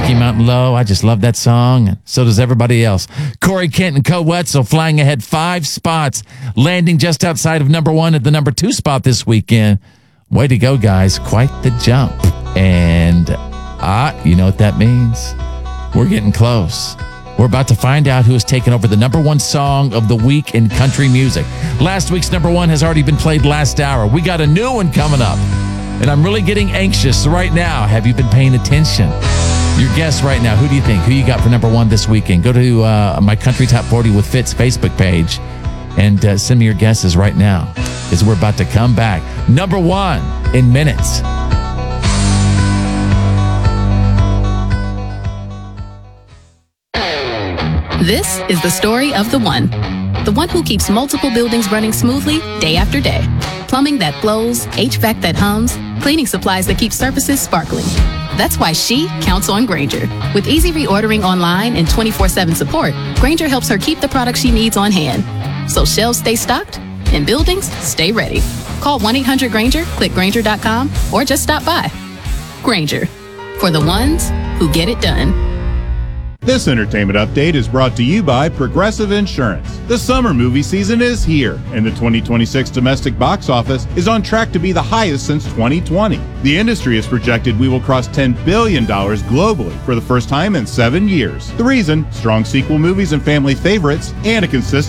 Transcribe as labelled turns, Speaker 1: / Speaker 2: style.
Speaker 1: Rocky Mountain Low. I just love that song. And so does everybody else. Corey Kent and Co Wetzel flying ahead 5 spots, landing just outside of number 1 at the number 2 spot this weekend. Way to go, guys. Quite the jump. And you know what that means? We're getting close. We're about to find out who has taken over the number 1 song of the week in country music. Last week's number 1 has already been played last hour. We got a new one coming up. And I'm really getting anxious right now. Have you been paying attention? Your guess right now, who do you think? Who you got for number 1 this weekend? Go to my Country Top 40 with Fitz Facebook page and send me your guesses right now, because we're about to come back. Number 1 in minutes.
Speaker 2: This is the story of the one who keeps multiple buildings running smoothly day after day. Plumbing that flows, HVAC that hums, cleaning supplies that keep surfaces sparkling. That's why she counts on Grainger. With easy reordering online and 24/7 support, Grainger helps her keep the products she needs on hand, so shelves stay stocked and buildings stay ready. Call 1-800-GRAINGER, click Grainger.com, or just stop by. Grainger, for the ones who get it done.
Speaker 3: This entertainment update is brought to you by Progressive Insurance. The summer movie season is here, and the 2026 domestic box office is on track to be the highest since 2020. The industry has projected we will cross $10 billion globally for the first time in 7 years. The reason? Strong sequel movies and family favorites, and a consistent